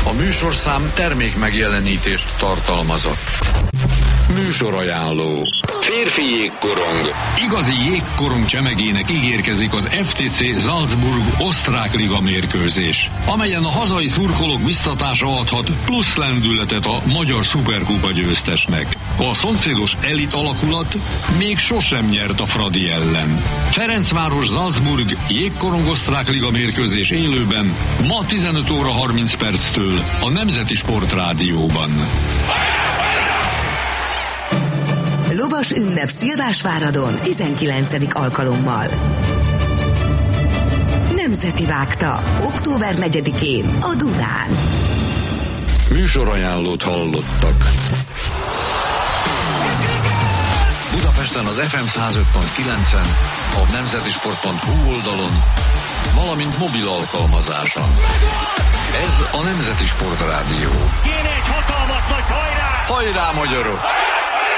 A műsorszám termék megjelenítést tartalmazott. Műsorajánló. Férfi jégkorong. Igazi jégkorong csemegének ígérkezik az FTC Salzburg osztrák liga mérkőzés, amelyen a hazai szurkolók biztatása adhat plusz lendületet a magyar szuperkupa győztesnek. A szomszédos elit alakulat még sosem nyert a Fradi ellen. Ferencváros Salzburg jégkorong osztrák liga mérkőzés élőben ma 15 óra 30 perctől a Nemzeti Sport Rádióban. Lovas ünnep Szilvásváradon 19. alkalommal. Nemzeti Vágta, október 4-én a Dunán. Műsorajánlót hallottak. Budapesten az FM 105.9-en, a nemzetisport.hu oldalon, valamint mobil alkalmazáson. Ez a Nemzeti Sport Rádió. Kéne egy hatalmas nagy hajrá! Hajrá, magyarok!